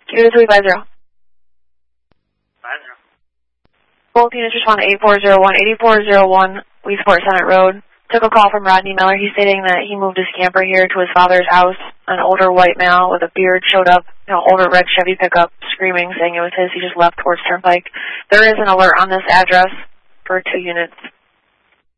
Q2350. 50. Both units respond to 8401. 8401, Weedsport Senate Road. Took a call from Rodney Miller. He's stating that he moved his camper here to his father's house. An older white male with a beard showed up, older red Chevy pickup, screaming, saying it was his. He just left towards Turnpike. There is an alert on this address for 2 units.